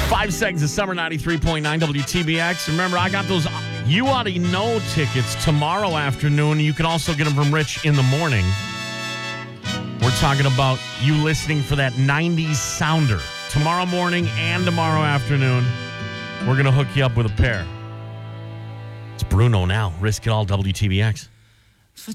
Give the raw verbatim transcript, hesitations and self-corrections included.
Five seconds of summer ninety-three point nine W T B X. Remember, I got those You Oughta Know tickets tomorrow afternoon. You can also get them from Rich in the morning. We're talking about you listening for that nineties sounder. Tomorrow morning and tomorrow afternoon, we're going to hook you up with a pair. It's Bruno now. Risk It All, W T B X.